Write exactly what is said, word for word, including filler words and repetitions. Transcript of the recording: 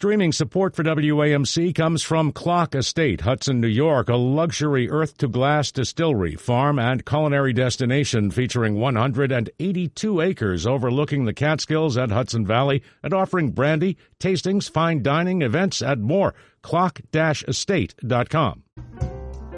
Streaming support for W A M C comes from Clock Estate, Hudson, New York, a luxury earth-to-glass distillery, farm, and culinary destination featuring one hundred eighty-two acres overlooking the Catskills and Hudson Valley and offering brandy, tastings, fine dining, events, and more. clock estate dot com.